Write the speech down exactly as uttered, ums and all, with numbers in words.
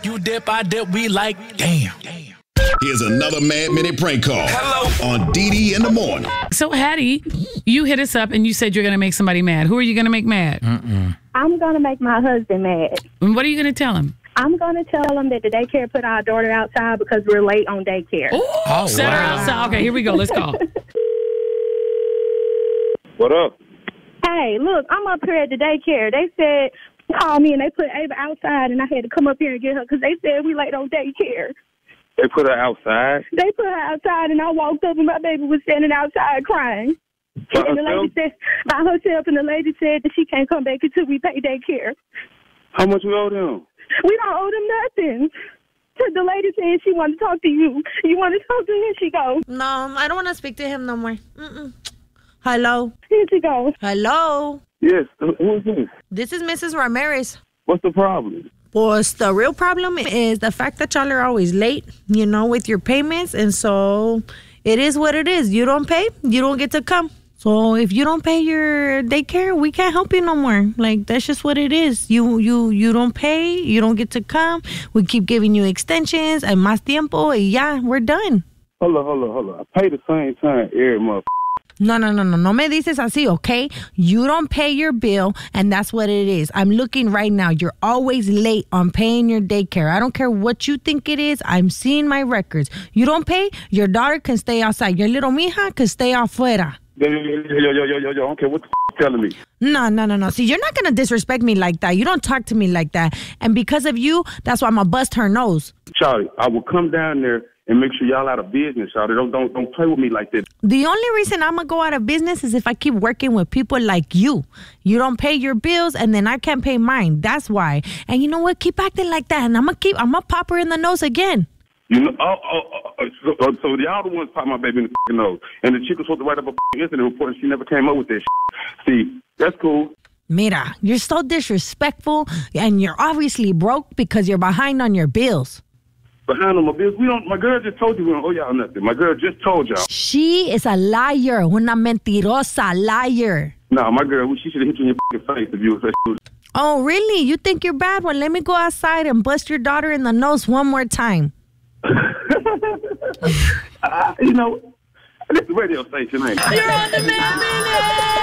You dip, I dip, we like, damn. Here's another Mad Minute prank call. Hello. On D D in the morning. So, Hattie, you hit us up and you said you're going to make somebody mad. Who are you going to make mad? Mm-mm. I'm going to make my husband mad. And what are you going to tell him? I'm going to tell him that the daycare put our daughter outside because we're late on daycare. Ooh, Oh, set her wow. outside. Okay, here we go. Let's call. What up? Hey, look, I'm up here at the daycare. They said, call me, and they put Ava outside, and I had to come up here and get her because they said we late on daycare. They put her outside? They put her outside, and I walked up, and my baby was standing outside crying. By and the lady herself? said, by herself, and the lady said that she can't come back until we pay daycare. How much we owe them? We don't owe them nothing. The lady said she wanted to talk to you. You want to talk to him? She goes. No, I don't want to speak to him no more. Mm-mm. Hello? Here she goes. Hello? Yes, who is this? This is Missus Ramirez. What's the problem? Pues the real problem is the fact that y'all are always late, you know, with your payments. And so it is what it is. You don't pay, you don't get to come. So if you don't pay your daycare, we can't help you no more. Like, that's just what it is. You you you don't pay, you don't get to come. We keep giving you extensions and más tiempo, y ya, we're done. Hold on, hold on, hold on. I pay the same time every month. No, no, no, no. No me dices así, okay? You don't pay your bill, and that's what it is. I'm looking right now. You're always late on paying your daycare. I don't care what you think it is. I'm seeing my records. You don't pay, your daughter can stay outside. Your little mija can stay afuera. Yo, yo, yo, yo, yo, yo, yo, yo, okay, what the f*** you telling me? No, no, no, no. See, you're not going to disrespect me like that. You don't talk to me like that. And because of you, that's why I'm going to bust her nose. Charlie, I will come down there and make sure y'all out of business, Charlie. Don't, don't, don't play with me like that. The only reason I'm going to go out of business is if I keep working with people like you. You don't pay your bills, and then I can't pay mine. That's why. And you know what? Keep acting like that, and I'm going to keep, I'm going to pop her in the nose again. You know, oh, oh, oh so, oh, so y'all the ones pop my baby in the f***ing nose. And the chick was supposed to write up a f***ing incident report, and she never came up with that shit. See, that's cool. Mira, you're so disrespectful, and you're obviously broke because you're behind on your bills. Behind on my bills, we don't. My girl just told you we don't owe y'all nothing. My girl just told y'all. She is a liar, una mentirosa liar. No, my girl, she should have hit you in your f***ing face if you was that. Oh, really? You think you're bad? Well, let me go outside and bust your daughter in the nose one more time. uh, you know, this is the radio station, ain't it? You're on the Mad Minute.